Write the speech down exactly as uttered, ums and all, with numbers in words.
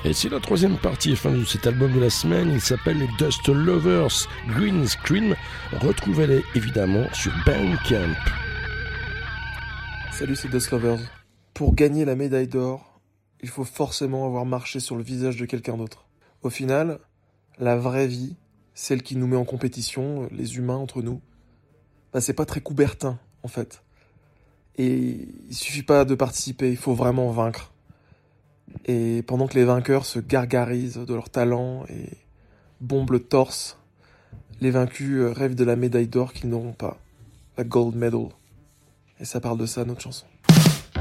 Et c'est la troisième partie fin de cet album de la semaine. Il s'appelle les Dust Lovers Green Scream. Retrouvez-les évidemment sur Bandcamp. Salut, c'est Dust Lovers. Pour gagner la médaille d'or, il faut forcément avoir marché sur le visage de quelqu'un d'autre. Au final, la vraie vie, celle qui nous met en compétition, les humains entre nous, bah c'est pas très Coubertin en fait. Et il suffit pas de participer, il faut vraiment vaincre. Et pendant que les vainqueurs se gargarisent de leur talent et bombent le torse, les vaincus rêvent de la médaille d'or qu'ils n'auront pas, la gold medal. Et ça parle de ça, notre chanson.